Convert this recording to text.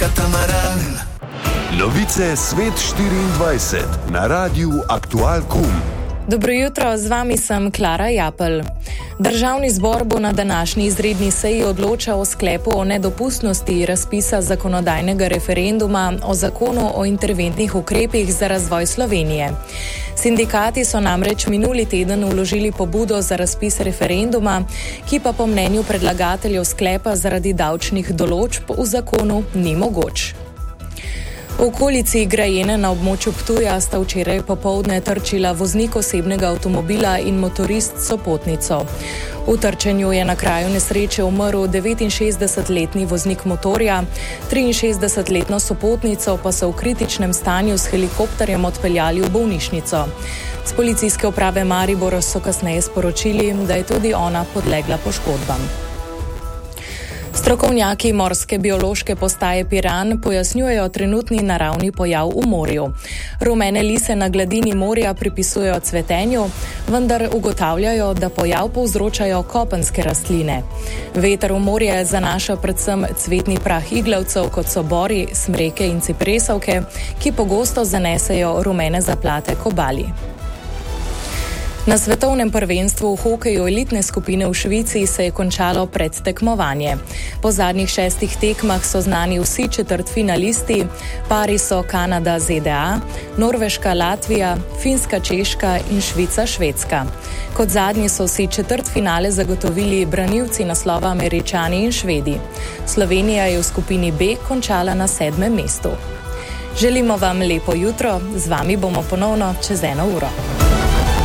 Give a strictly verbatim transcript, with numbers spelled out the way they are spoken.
Katamaran. Novice Svet štiriindvajset na Radiu Aktual punkt com. Dobro jutro, z vami sem Klara Japelj. Državni zbor bo na današnji izredni seji odločal o sklepu o nedopustnosti razpisa zakonodajnega referenduma o zakonu o interventnih ukrepih za razvoj Slovenije. Sindikati so namreč minuli teden vložili pobudo za razpis referenduma, ki pa po mnenju predlagateljev sklepa zaradi davčnih določb v zakonu ni mogoč. V okolici Grajene na območju Ptuja sta včeraj popoldne trčila voznik osebnega avtomobila in motorist s sopotnico. V trčenju je na kraju nesreče umrl devetinšestdesetletni voznik motorja, triinšestdesetletno sopotnico pa so v kritičnem stanju s helikopterjem odpeljali v bolnišnico. Z policijske uprave Maribor so kasneje sporočili, da je tudi ona podlegla poškodbam. Strokovnjaki Morske biološke postaje Piran pojasnjujejo trenutni naravni pojav v morju. Rumene lise na gladini morja pripisujejo cvetenju, vendar ugotavljajo, da pojav povzročajo kopenske rastline. Veter v morje zanaša predvsem cvetni prah iglavcev, kot so bori, smreke in cipresovke, ki pogosto zanesejo rumene zaplate k obali. Na svetovnem prvenstvu v hokeju elitne skupine v Švici se je končalo predtekmovanje. Po zadnjih šestih tekmah so znani vsi četrtfinalisti, pari so Kanada Z D A, Norveška Latvija, Finska Češka in Švica Švedska. Kot zadnji so vsi četrtfinale zagotovili branilci naslova Američani in Švedi. Slovenija je v skupini B končala na sedmem mestu. Želimo vam lepo jutro, z vami bomo ponovno čez eno uro.